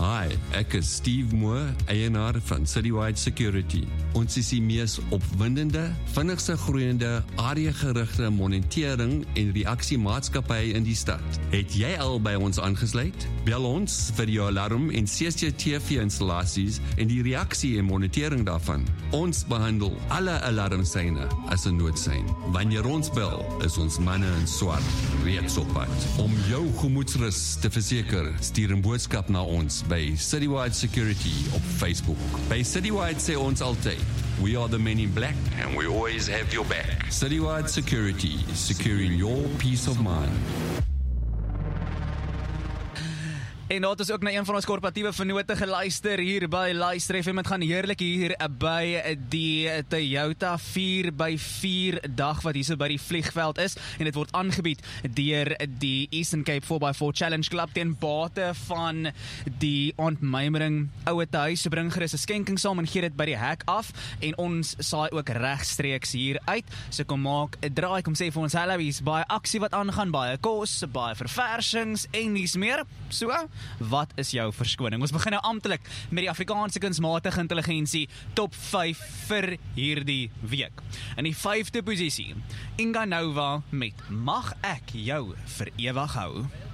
Hi, ek is Steve Moore, eienaar van Citywide Security. Ons is die mees opwindende, vinnigste groeiende, areagerigte monitering en reaksiemaatskappy in die stad. Het jy al by ons aangesluit? Bel ons vir jou alarm en CCTV-installasies en die reaksie en monitering daarvan. Ons behandel alle alarmsyne as 'n noodsein. Wanneer ons bel, is ons manne in swart reeds op pad. Om jou gemoedsrus te verseker, stuur 'n boodskap na ons by Citywide Security op Facebook. By Citywide sê ons altyd, we are the men in black and we always have your back. Citywide Security, securing your peace of mind. En dat is ook na een van ons korporatiewe vennote geluister hier by Luister FM. Het gaan heerlik hier by die Toyota 4x4 dag wat hier so by die vliegveld is, en dit word aangebied deur die Eastern Cape 4x4 Challenge Club ten bate van die ontmymering oue huis. So bring gerus 'n skenking saam en gee dit by die hek af, en ons saai ook regstreeks hier uit. So kom maak 'n draai, kom sê vir ons hallo, hier's baie aksie wat aangaan, baie kos, baie verversings en niks meer. So, wat is jou verskoning? Ons begin nou amptelik met die Afrikaanse kunsmatige intelligensie top 5 vir hierdie week. In die 5de posisie, Inga Nova met Mag ek jou vir ewig hou.